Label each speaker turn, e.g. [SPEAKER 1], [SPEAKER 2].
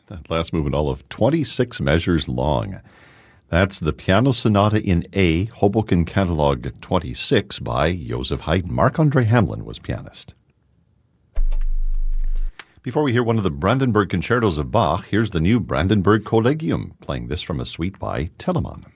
[SPEAKER 1] That last movement, all of 26 measures long. That's the Piano Sonata in A, Hoboken Catalog 26 by Joseph Haydn. Marc-Andre Hamelin was pianist. Before we hear one of the Brandenburg concertos of Bach, here's the new Brandenburg Collegium, playing this from a suite by Telemann.